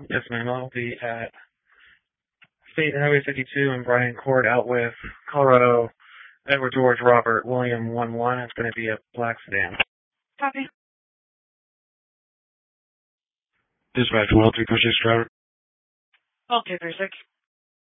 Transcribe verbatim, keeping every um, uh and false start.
Yes, ma'am. I'll be at State Highway fifty-two and Bryan Court out with Colorado Edward George Robert William one one. It's going to be a black sedan. Copy. Dispatch one oh three three six driver. Okay, three six.